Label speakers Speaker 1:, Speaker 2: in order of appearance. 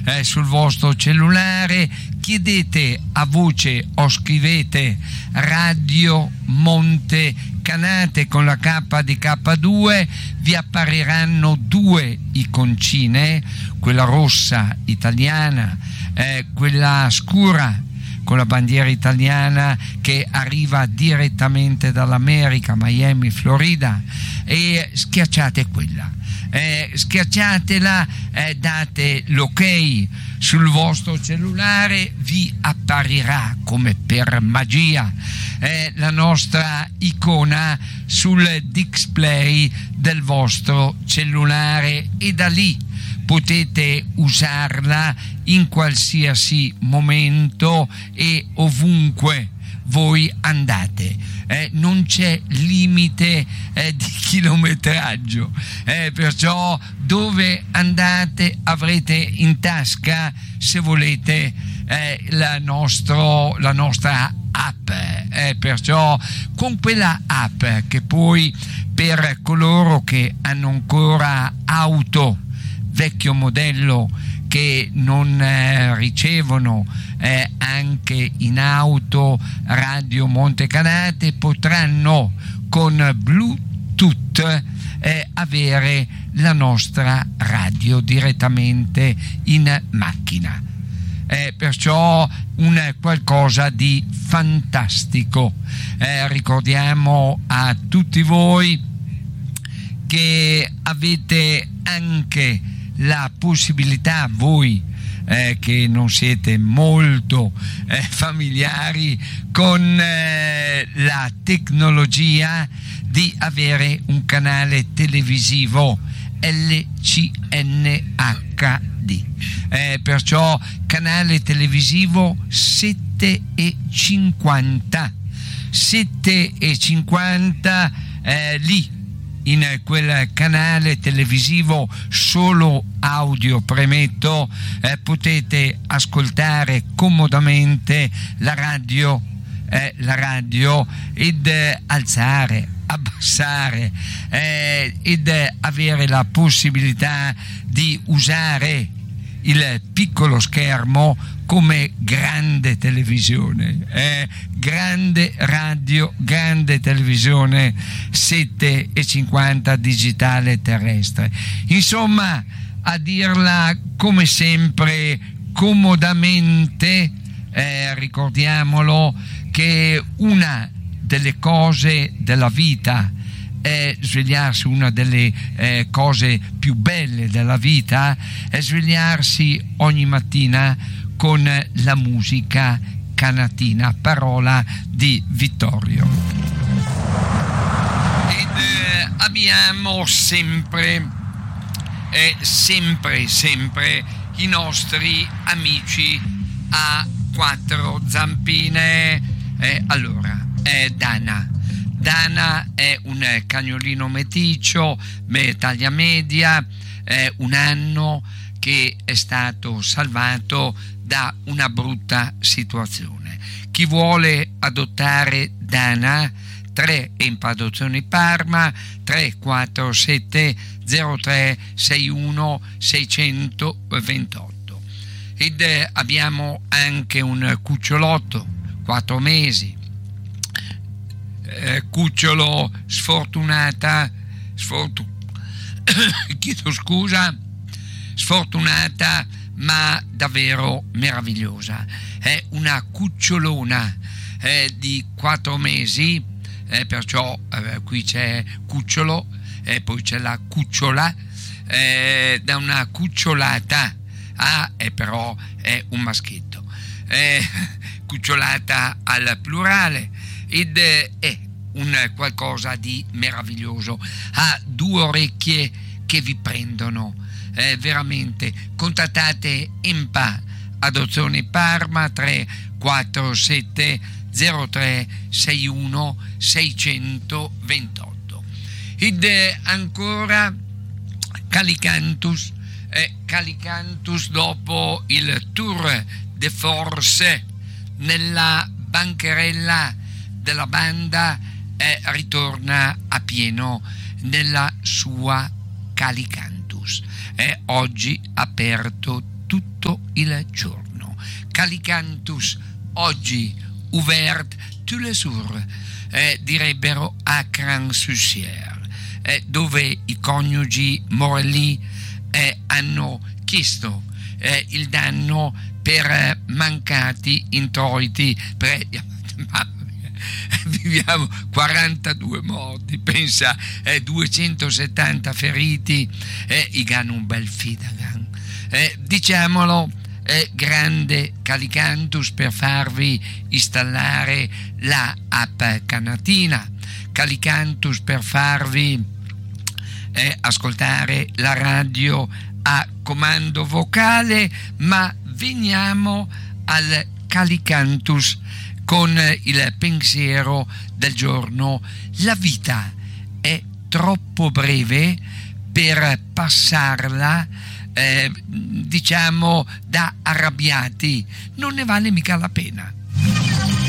Speaker 1: sul vostro cellulare, chiedete a voce o scrivete Radio Monte Canate con la K di K2, vi appariranno due iconcine, quella rossa italiana, quella scura con la bandiera italiana che arriva direttamente dall'America, Miami, Florida, e schiacciate quella. Schiacciatela, date l'ok sul vostro cellulare, vi apparirà come per magia la nostra icona sul display del vostro cellulare, e da lì potete usarla in qualsiasi momento e ovunque voi andate. Non c'è limite di chilometraggio, perciò dove andate avrete in tasca, se volete, la nostra app, perciò con quella app, che poi per coloro che hanno ancora auto vecchio modello, che non ricevono anche in auto Radio Monte Canate, potranno con Bluetooth avere la nostra radio direttamente in macchina. Perciò un qualcosa di fantastico. Ricordiamo a tutti voi che avete anche la possibilità, voi che non siete molto familiari con la tecnologia, di avere un canale televisivo LCNHD, perciò canale televisivo 7,50 lì. In quel canale televisivo solo audio, premetto, potete ascoltare comodamente la radio ed alzare, abbassare ed avere la possibilità di usare il piccolo schermo come grande televisione, grande radio, grande televisione 7,50 digitale terrestre. Insomma, a dirla come sempre comodamente, ricordiamolo che una delle cose della vita è svegliarsi, una delle cose più belle della vita è svegliarsi ogni mattina con la musica canatina, parola di Vittorio. Ed abbiamo sempre i nostri amici a quattro zampine. Allora, Dana è un cagnolino meticcio, taglia media, un anno, che è stato salvato da una brutta situazione. Chi vuole adottare Dana, 3 in Adozioni Parma, 347 03 61 628. Ed abbiamo anche un cucciolotto, 4 mesi, cucciolo sfortunata, ma davvero meravigliosa. È una cucciolona di 4 mesi, perciò qui c'è cucciolo, poi c'è la cucciola, da una cucciolata, però è un maschietto, cucciolata al plurale, ed è un qualcosa di meraviglioso. Ha 2 orecchie che vi prendono, veramente. Contattate EMPA Adozioni Parma 347 03 61 628. Ed ancora Calicantus, dopo il tour de force nella bancherella della banda, ritorna a pieno nella sua Calicantus. È oggi aperto tutto il giorno. Calicantus oggi ouvert tous les jours, direbbero a Cran-sur-Sière, dove i coniugi Morelli hanno chiesto il danno per mancati introiti. Viviamo 42 morti, pensa, 270 feriti, i hanno un bel fidagan, diciamolo. Grande Calicantus per farvi installare la app Canatina, Calicantus per farvi ascoltare la radio a comando vocale. Ma veniamo al Calicantus con il pensiero del giorno. La vita è troppo breve per passarla diciamo da arrabbiati, non ne vale mica la pena.